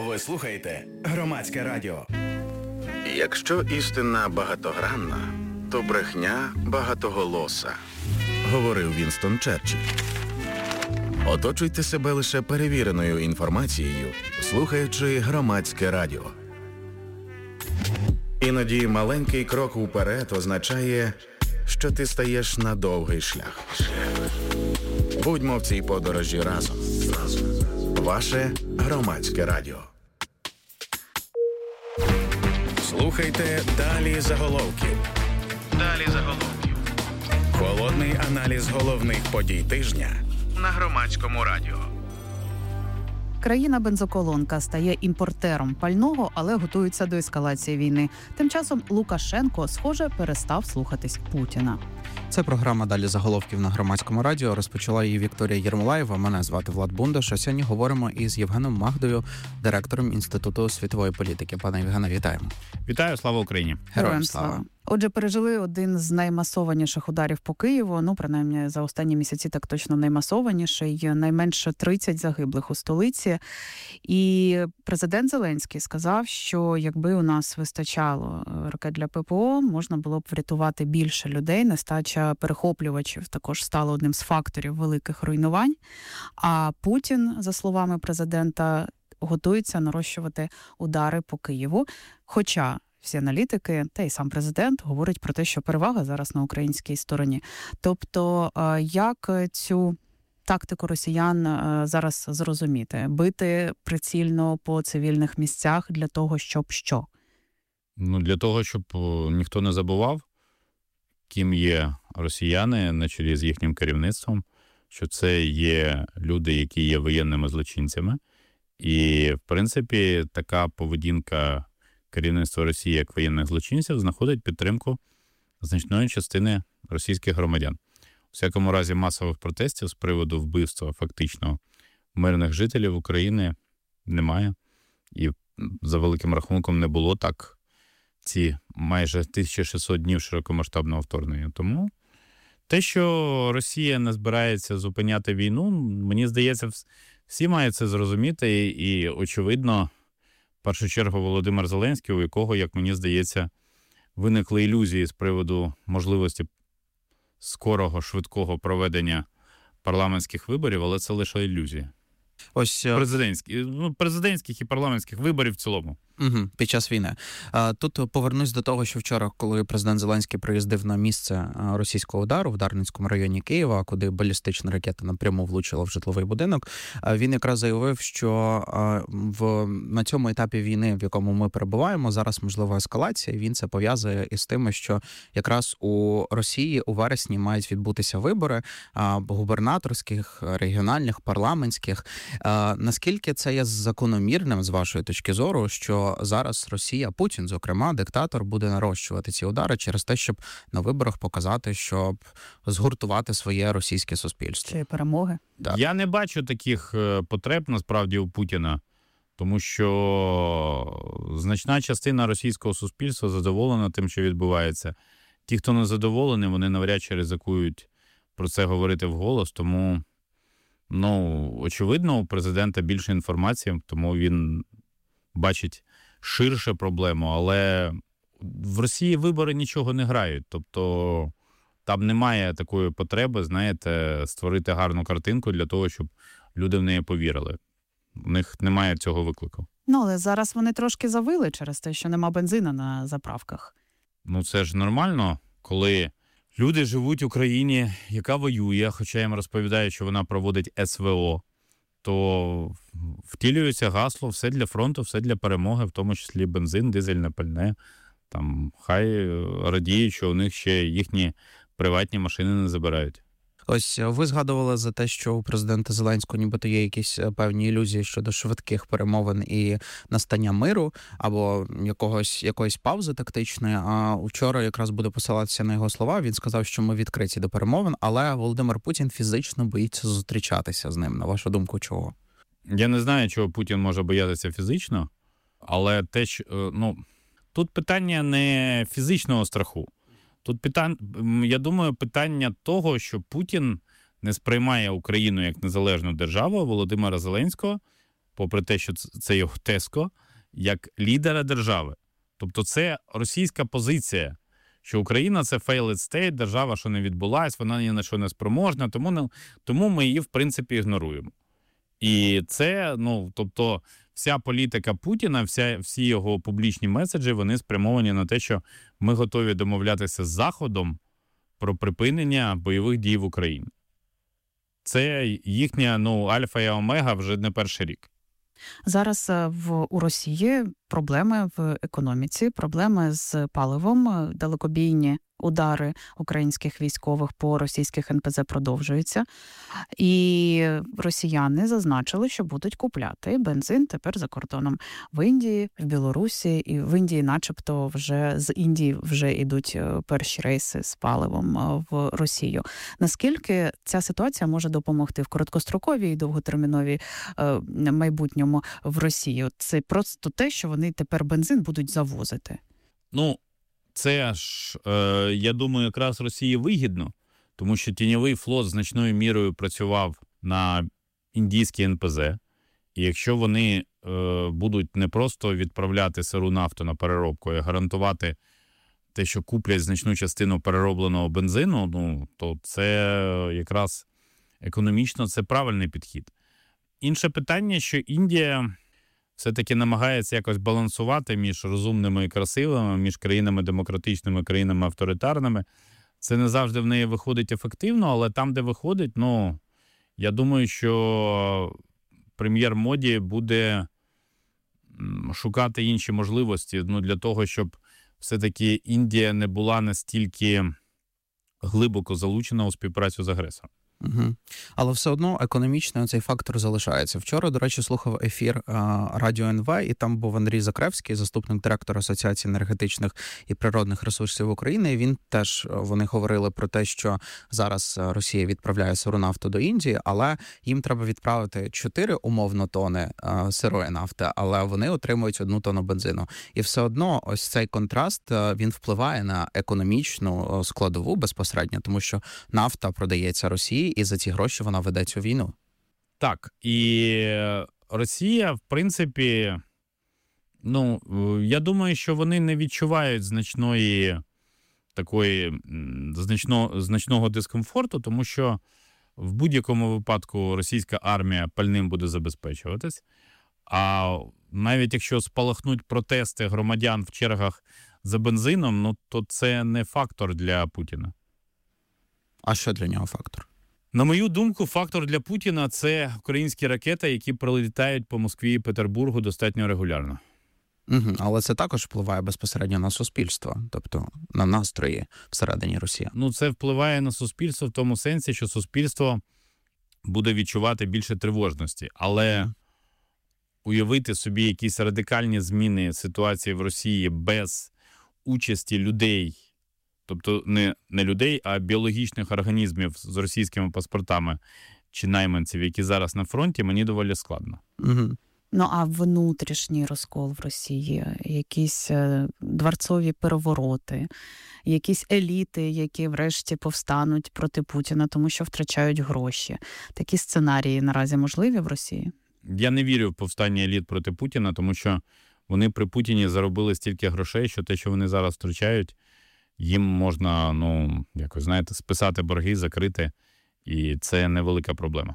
Ви слухаєте Громадське радіо. Якщо істина багатогранна, то брехня багатоголоса, говорив Вінстон Черчилль. Оточуйте себе лише перевіреною інформацією, слухаючи Громадське радіо. Іноді маленький крок уперед означає, що ти стаєш на довгий шлях. Будьмо в цій подорожі разом. Ваше Громадське радіо. Слухайте «Далі заголовків». «Далі заголовків». Холодний аналіз головних подій тижня на Громадському радіо. Країна-бензоколонка стає імпортером пального, але готується до ескалації війни. Тим часом Лукашенко, схоже, перестав слухатись Путіна. Це програма «Далі заголовків» на Громадському радіо. Розпочала її Вікторія Єрмолаєва. Мене звати Влад Бундаш. А сьогодні говоримо із Євгеном Магдою, директором Інституту світової політики. Пане Євгене, вітаємо. Вітаю, слава Україні. Героям слава. Отже, пережили один з наймасованіших ударів по Києву. Ну, принаймні, за останні місяці так точно наймасованіший. Найменше 30 загиблих у столиці. І президент Зеленський сказав, що якби у нас вистачало ракет для ППО, можна було б врятувати більше людей. Нестача перехоплювачів також стала одним з факторів великих руйнувань. А Путін, за словами президента, готується нарощувати удари по Києву. Хоча всі аналітики, та й сам президент говорять про те, що перевага зараз на українській стороні. Тобто, як цю тактику росіян зараз зрозуміти? Бити прицільно по цивільних місцях для того, щоб що? Для того, щоб ніхто не забував, ким є росіяни на чолі з їхнім керівництвом, що це є люди, які є воєнними злочинцями. І, в принципі, така поведінка керівництва Росії як воєнних злочинців знаходить підтримку значної частини російських громадян. У всякому разі, масових протестів з приводу вбивства фактично мирних жителів України немає. І за великим рахунком не було так ці майже 1600 днів широкомасштабного вторгнення. Тому те, що Росія не збирається зупиняти війну, мені здається, всі мають це зрозуміти. І очевидно, в першу чергу Володимир Зеленський, у якого, як мені здається, виникли ілюзії з приводу можливості скорого, швидкого проведення парламентських виборів, але це лише ілюзії. Ось президентських і парламентських виборів в цілому. Під час війни. Тут повернусь до того, що вчора, коли президент Зеленський приїздив на місце російського удару в Дарницькому районі Києва, куди балістична ракета напряму влучила в житловий будинок, він якраз заявив, що на цьому етапі війни, в якому ми перебуваємо, зараз можлива ескалація. Він це пов'язує із тим, що якраз у Росії у вересні мають відбутися вибори губернаторських, регіональних, парламентських. Наскільки це є закономірним, з вашої точки зору, що зараз Росія, Путін, зокрема, диктатор, буде нарощувати ці удари через те, щоб на виборах показати, щоб згуртувати своє російське суспільство? Чи перемоги? Так. Я не бачу таких потреб, насправді, у Путіна, тому що значна частина російського суспільства задоволена тим, що відбувається. Ті, хто не задоволені, вони навряд чи ризикують про це говорити вголос, тому, очевидно, у президента більше інформації, тому він бачить ширше проблему, але в Росії вибори нічого не грають. Тобто там немає такої потреби, створити гарну картинку для того, щоб люди в неї повірили. У них немає цього виклику. Але зараз вони трошки завили через те, що нема бензину на заправках. Це ж нормально, коли люди живуть в Україні, яка воює, хоча їм розповідають, що вона проводить СВО, то втілюється гасло «все для фронту, все для перемоги», в тому числі бензин, дизельне пальне. Там хай радіють, що у них ще їхні приватні машини не забирають. Ось ви згадували за те, що у президента Зеленського нібито є якісь певні ілюзії щодо швидких перемовин і настання миру або якоїсь паузи тактичної. А вчора якраз буде посилатися на його слова. Він сказав, що ми відкриті до перемовин, але Володимир Путін фізично боїться зустрічатися з ним. На вашу думку, чого? Я не знаю, чого Путін може боятися фізично, але те, що, тут питання не фізичного страху. Тут я думаю, питання того, що Путін не сприймає Україну як незалежну державу, Володимира Зеленського попри те, що це його тезко, як лідера держави. Тобто це російська позиція, що Україна – це failed state, держава, що не відбулась, вона ні на що не спроможна, тому ми її, в принципі, ігноруємо. І це, тобто, вся політика Путіна, всі його публічні меседжі, вони спрямовані на те, що ми готові домовлятися з Заходом про припинення бойових дій в Україні. Це їхня, альфа і омега вже не перший рік. Зараз у Росії проблеми в економіці, проблеми з паливом, далекобійні удари українських військових по російських НПЗ продовжуються. І росіяни зазначили, що будуть купляти бензин тепер за кордоном в Індії, в Білорусі, і в Індії начебто вже з Індії вже йдуть перші рейси з паливом в Росію. Наскільки ця ситуація може допомогти в короткостроковій і довготерміновій майбутньому в Росії? Це просто те, що вони тепер бензин будуть завозити. Це ж, я думаю, якраз Росії вигідно, тому що тіньовий флот значною мірою працював на індійські НПЗ, і якщо вони будуть не просто відправляти сиру нафту на переробку, а гарантувати те, що куплять значну частину переробленого бензину, то це якраз економічно це правильний підхід. Інше питання, що Індія все-таки намагається якось балансувати між розумними і красивими, між країнами демократичними, країнами авторитарними. Це не завжди в неї виходить ефективно, але там, де виходить, я думаю, що прем'єр Моді буде шукати інші можливості для того, щоб все-таки Індія не була настільки глибоко залучена у співпрацю з агресором. Угу. Але все одно економічно цей фактор залишається. Вчора, до речі, слухав ефір Радіо НВ, і там був Андрій Закревський, заступник директора Асоціації енергетичних і природних ресурсів України. І він теж, вони говорили про те, що зараз Росія відправляє сиру нафту до Індії, але їм треба відправити 4 умовно тони сирої нафти, але вони отримують 1 тонну бензину. І все одно ось цей контраст, він впливає на економічну складову безпосередньо, тому що нафта продається Росії, і за ці гроші вона веде цю війну. Так, і Росія, в принципі, я думаю, що вони не відчувають значного дискомфорту, тому що в будь-якому випадку російська армія пальним буде забезпечуватись. А навіть якщо спалахнуть протести громадян в чергах за бензином, то це не фактор для Путіна. А що для нього фактор? На мою думку, фактор для Путіна – це українські ракети, які прилітають по Москві і Петербургу достатньо регулярно. Угу, але це також впливає безпосередньо на суспільство, тобто на настрої всередині Росії. Це впливає на суспільство в тому сенсі, що суспільство буде відчувати більше тривожності. Але уявити собі якісь радикальні зміни ситуації в Росії без участі людей, тобто не людей, а біологічних організмів з російськими паспортами чи найманців, які зараз на фронті, мені доволі складно. Угу. А внутрішній розкол в Росії, якісь дворцові перевороти, якісь еліти, які врешті повстануть проти Путіна, тому що втрачають гроші. Такі сценарії наразі можливі в Росії? Я не вірю в повстання еліт проти Путіна, тому що вони при Путіні заробили стільки грошей, що те, що вони зараз втрачають, їм можна, списати борги, закрити, і це невелика проблема.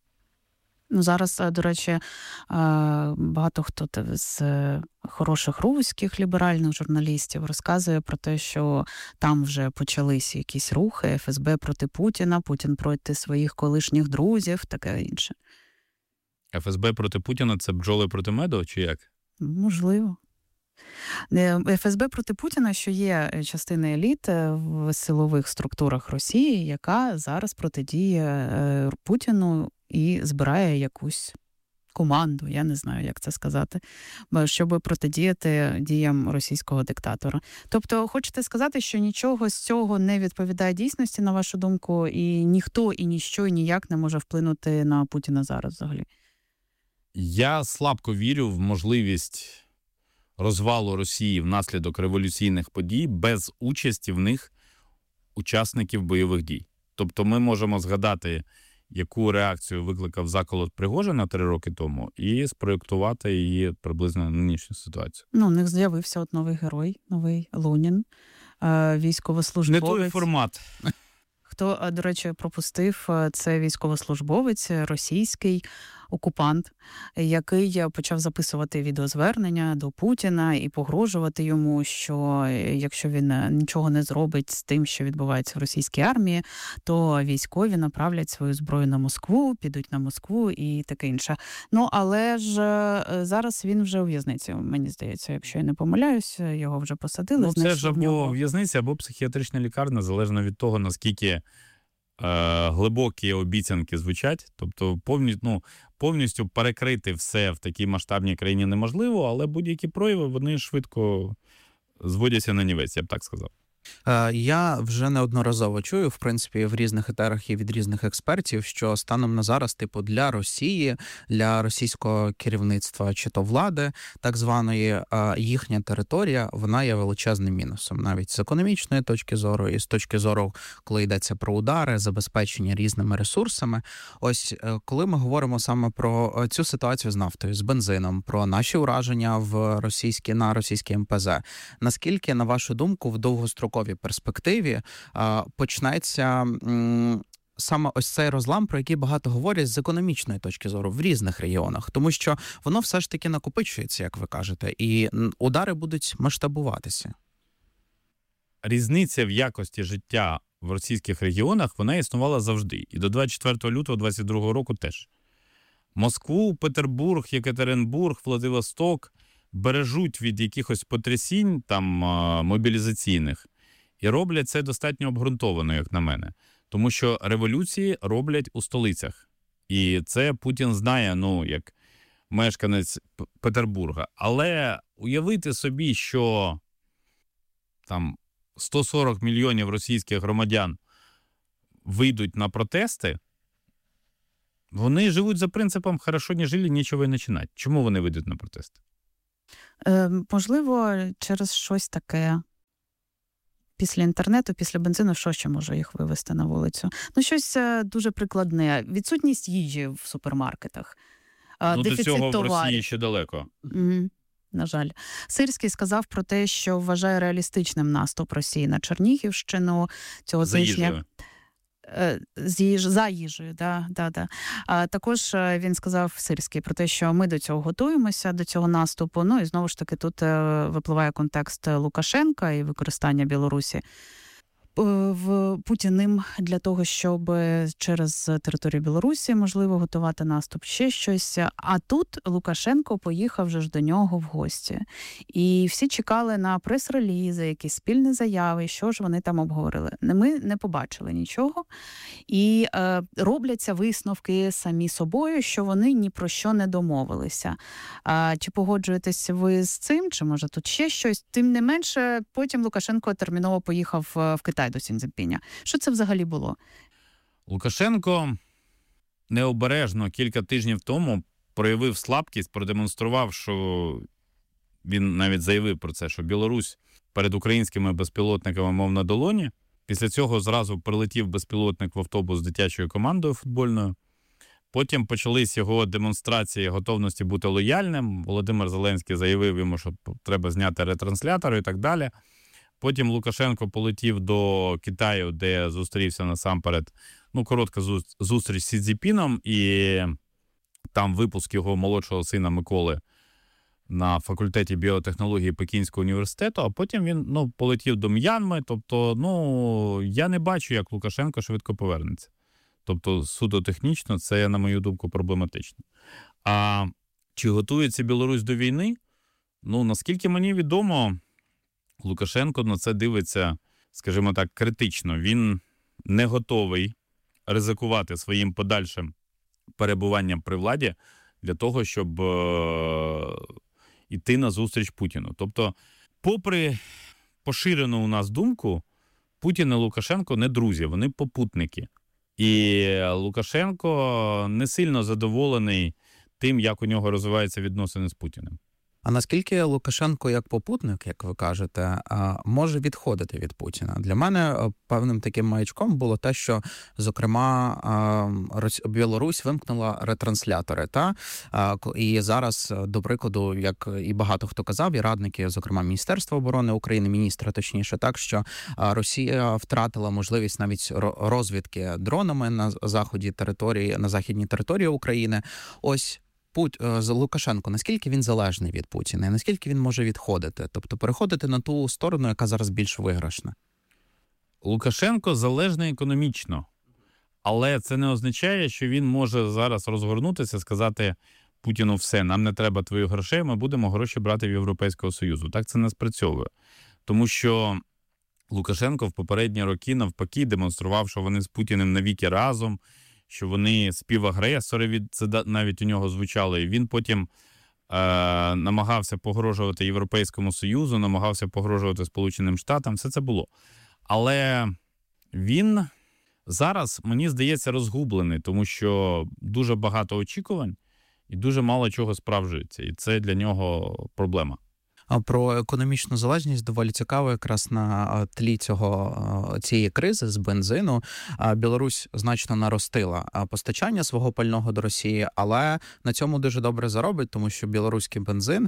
Зараз, до речі, багато хто з хороших руських ліберальних журналістів розказує про те, що там вже почалися якісь рухи, ФСБ проти Путіна, Путін проти своїх колишніх друзів, таке інше. ФСБ проти Путіна – це бджоли проти меду, чи як? Можливо. ФСБ проти Путіна, що є частина еліт в силових структурах Росії, яка зараз протидіє Путіну і збирає якусь команду, я не знаю, як це сказати, щоб протидіяти діям російського диктатора. Тобто, хочете сказати, що нічого з цього не відповідає дійсності, на вашу думку, і ніхто, і ніщо, і ніяк не може вплинути на Путіна зараз взагалі? Я слабко вірю в можливість розвалу Росії внаслідок революційних подій без участі в них учасників бойових дій. Тобто ми можемо згадати яку реакцію викликав заколот Пригожина 3 роки тому, і спроєктувати її приблизно на нинішню ситуацію. Ну, у них з'явився от новий герой, новий Лунін, військовослужбовець. Не той формат. Хто, до речі, пропустив, це військовослужбовець, російський окупант, який почав записувати відеозвернення до Путіна і погрожувати йому, що якщо він нічого не зробить з тим, що відбувається в російській армії, то військові направлять свою зброю на Москву, підуть на Москву і таке інше. Ну, але ж зараз він вже у в'язниці, мені здається, якщо я не помиляюсь, його вже посадили. Ну, це ж або в'язниця, або психіатрична лікарня, залежно від того, наскільки глибокі обіцянки звучать. Тобто повністю перекрити все в такій масштабній країні неможливо, але будь-які прояви, вони швидко зводяться на нівець, я б так сказав. Я вже неодноразово чую, в принципі, в різних етерах і від різних експертів, що станом на зараз, для Росії, для російського керівництва чи то влади, так званої, їхня територія, вона є величезним мінусом. Навіть з економічної точки зору і з точки зору, коли йдеться про удари, забезпечення різними ресурсами. Ось, коли ми говоримо саме про цю ситуацію з нафтою, з бензином, про наші ураження на російській МПЗ, наскільки, на вашу думку, в довгостроковій перспективі почнеться саме ось цей розлам, про який багато говорять з економічної точки зору в різних регіонах, тому що воно все ж таки накопичується, як ви кажете, і удари будуть масштабуватися. Різниця в якості життя в російських регіонах, вона існувала завжди. І до 24 лютого 2022 року теж. Москву, Петербург, Єкатеринбург, Владивосток бережуть від якихось потрясінь там мобілізаційних і роблять це достатньо обґрунтовано, як на мене. Тому що революції роблять у столицях. І це Путін знає, як мешканець Петербурга. Але уявити собі, що там 140 мільйонів російських громадян вийдуть на протести, вони живуть за принципом «хорошо не жили, нічого і починати». Чому вони вийдуть на протести? Можливо, через щось таке. Після інтернету, після бензину, що ще може їх вивести на вулицю? Щось дуже прикладне. Відсутність їжі в супермаркетах. Дефіцит до цього товарів. в Росії ще далеко. На жаль. Сирський сказав про те, що вважає реалістичним наступ Росії на Чернігівщину цього тижня. За їжею, да. Також він сказав, Сирський, про те, що ми до цього готуємося, до цього наступу. І знову ж таки тут випливає контекст Лукашенка і використання Білорусі в Путіним для того, щоб через територію Білорусі, можливо, готувати наступ, ще щось. А тут Лукашенко поїхав вже ж до нього в гості. І всі чекали на прес-релізи, якісь спільні заяви, що ж вони там обговорили. Ми не побачили нічого. І робляться висновки самі собою, що вони ні про що не домовилися. Чи погоджуєтесь ви з цим, чи може тут ще щось? Тим не менше, потім Лукашенко терміново поїхав в Китай до Сі Цзіньпіня. Що це взагалі було? Лукашенко необережно кілька тижнів тому проявив слабкість, продемонстрував, що він навіть заявив про це, що Білорусь перед українськими безпілотниками мов на долоні. Після цього зразу прилетів безпілотник в автобус з дитячою командою футбольною. Потім почались його демонстрації готовності бути лояльним. Володимир Зеленський заявив йому, що треба зняти ретранслятор і так далі. Потім Лукашенко полетів до Китаю, де зустрівся насамперед, коротка зустріч з Сі Цзіньпіном, і там випуск його молодшого сина Миколи на факультеті біотехнології Пекінського університету, а потім він полетів до М'янми. Тобто, я не бачу, як Лукашенко швидко повернеться. Тобто, суто технічно, це, на мою думку, проблематично. А чи готується Білорусь до війни? Наскільки мені відомо, Лукашенко на це дивиться, скажімо так, критично. Він не готовий ризикувати своїм подальшим перебуванням при владі для того, щоб йти на зустріч Путіну. Тобто, попри поширену у нас думку, Путін і Лукашенко не друзі, вони попутники. І Лукашенко не сильно задоволений тим, як у нього розвиваються відносини з Путіним. А наскільки Лукашенко як попутник, як ви кажете, може відходити від Путіна? Для мене певним таким маячком було те, що, зокрема, Білорусь вимкнула ретранслятори. І зараз, до прикладу, як і багато хто казав, і радники, зокрема, Міністерства оборони України, міністра точніше, так, що Росія втратила можливість навіть розвідки дронами на заході території, на західній території України. Ось Лукашенко, наскільки він залежний від Путіна, і наскільки він може відходити, тобто переходити на ту сторону, яка зараз більш виграшна? Лукашенко залежний економічно, але це не означає, що він може зараз розгорнутися, сказати Путіну: все, нам не треба твоїх грошей, ми будемо гроші брати в Європейського Союзу. Так це не спрацьовує. Тому що Лукашенко в попередні роки навпаки демонстрував, що вони з Путіним навіки разом, що вони співагресори, це навіть у нього звучало, і він потім намагався погрожувати Європейському Союзу, намагався погрожувати Сполученим Штатам, все це було. Але він зараз, мені здається, розгублений, тому що дуже багато очікувань і дуже мало чого справджується, і це для нього проблема. А про економічну залежність доволі цікаво, якраз на тлі цієї кризи з бензину. Білорусь значно наростила постачання свого пального до Росії, але на цьому дуже добре заробить, тому що білоруський бензин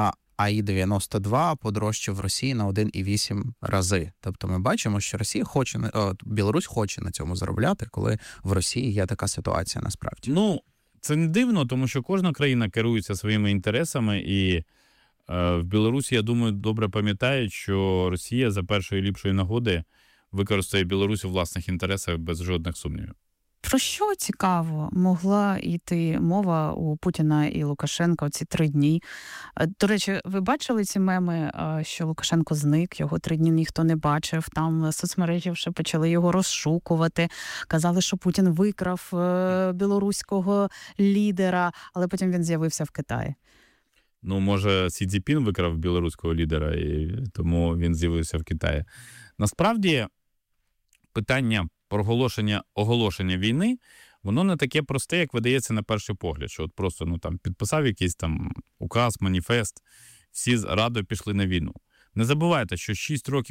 АІ-92 подорожчав в Росії на 1,8 рази. Тобто ми бачимо, що Білорусь хоче на цьому заробляти, коли в Росії є така ситуація насправді. Це не дивно, тому що кожна країна керується своїми інтересами, і в Білорусі, я думаю, добре пам'ятають, що Росія за першої ліпшої нагоди використає Білорусь у власних інтересах без жодних сумнівів. Про що, цікаво, могла йти мова у Путіна і Лукашенка ці 3 дні? До речі, ви бачили ці меми, що Лукашенко зник, його 3 дні ніхто не бачив, там соцмережі вже почали його розшукувати, казали, що Путін викрав білоруського лідера, але потім він з'явився в Китаї. Може, Сі Цзіньпін викрав білоруського лідера, і тому він з'явився в Китаї. Насправді, питання оголошення війни, воно не таке просте, як видається на перший погляд, що от просто підписав якийсь указ, маніфест, всі радо пішли на війну. Не забувайте, що 6 років